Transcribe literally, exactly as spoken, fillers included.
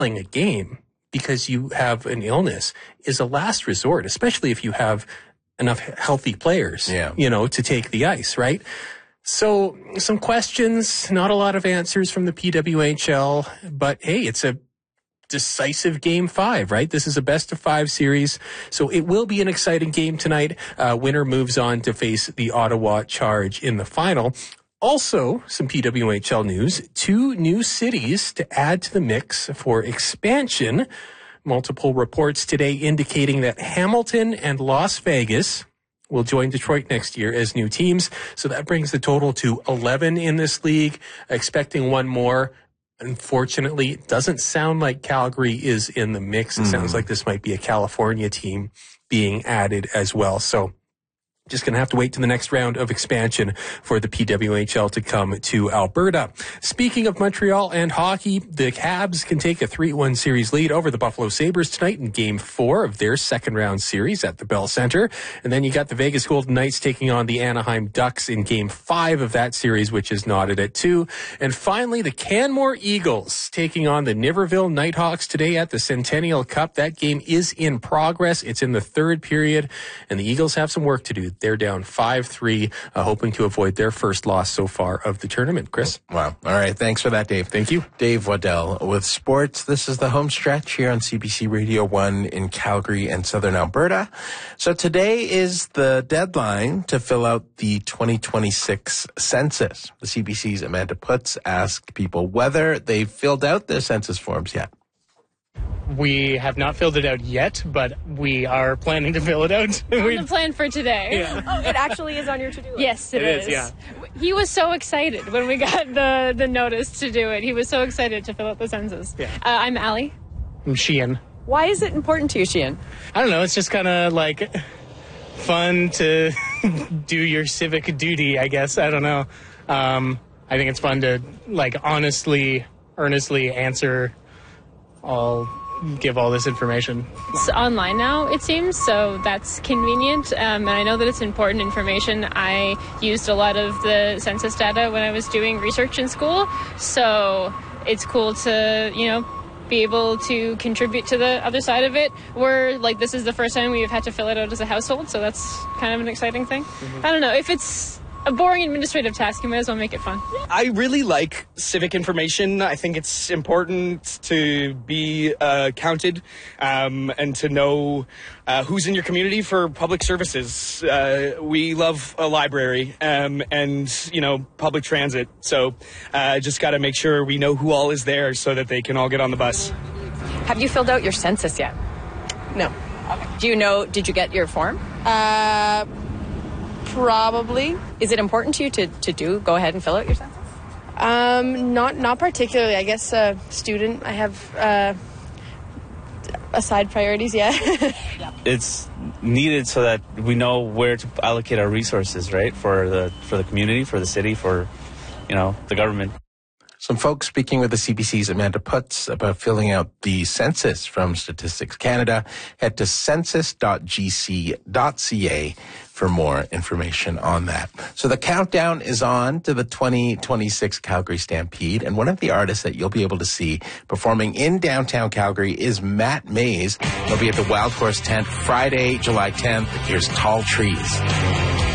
playing a game because you have an illness is a last resort, especially if you have enough healthy players, yeah. you know, to take the ice, right? So some questions, not a lot of answers from the P W H L, but hey, it's a decisive game five, right? This is a best of five series, so it will be an exciting game tonight. Uh, winner moves on to face the Ottawa Charge in the final. Also, some P W H L news, two new cities to add to the mix for expansion. Multiple reports today indicating that Hamilton and Las Vegas will join Detroit next year as new teams. So that brings the total to eleven in this league, expecting one more. Unfortunately, it doesn't sound like Calgary is in the mix. It mm. sounds like this might be a California team being added as well. So just going to have to wait to the next round of expansion for the P W H L to come to Alberta. Speaking of Montreal and hockey, the Habs can take a three one series lead over the Buffalo Sabres tonight in game four of their second round series at the Bell Center. And then you got the Vegas Golden Knights taking on the Anaheim Ducks in game five of that series, which is knotted at two. And finally, the Canmore Eagles taking on the Niverville Nighthawks today at the Centennial Cup. That game is in progress. It's in the third period, and the Eagles have some work to do. They're down five three, uh, hoping to avoid their first loss so far of the tournament. Chris? Wow. All right. Thanks for that, Dave. Thank you. Dave Waddell with sports. This is the home stretch here on C B C Radio one in Calgary and Southern Alberta. So today is the deadline to fill out the twenty twenty-six census. The C B C's Amanda Putz asked people whether they've filled out their census forms yet. We have not filled it out yet, but we are planning to fill it out. On the plan for today. Yeah. Oh, it actually is on your to-do list. Yes, it, it is. is. Yeah. He was so excited when we got the, the notice to do it. He was so excited to fill out the census. Yeah. Uh, I'm Allie. I'm Sheehan. Why is it important to you, Sheehan? I don't know. It's just kind of like fun to do your civic duty, I guess. I don't know. Um, I think it's fun to like honestly, earnestly answer all... give all this information. It's online now, it seems, so that's convenient, um, and I know that it's important information. I used a lot of the census data when I was doing research in school, so it's cool to, you know, be able to contribute to the other side of it. We're, like, this is the first time we've had to fill it out as a household, so that's kind of an exciting thing. Mm-hmm. I don't know, if it's a boring administrative task, you might as well make it fun. I really like civic information. I think it's important to be uh, counted um, and to know uh, who's in your community for public services. Uh, we love a library um, and, you know, public transit. So uh, just got to make sure we know who all is there so that they can all get on the bus. Have you filled out your census yet? No. Okay. Do you know, did you get your form? Uh... Probably. Is it important to you to, to do, go ahead and fill out your census? Um, not not particularly. I guess a uh, student, I have uh, aside priorities, yeah. It's needed so that we know where to allocate our resources, right? For the for the community, for the city, for, you know, the government. Some folks speaking with the C B C's Amanda Putz about filling out the census from Statistics Canada. Head to census dot g c dot c a for more information on that. So the countdown is on to the twenty twenty-six Calgary Stampede, and one of the artists that you'll be able to see performing in downtown Calgary is Matt Mays. He'll be at the Wild Horse Tent Friday, July tenth. Here's Tall Trees.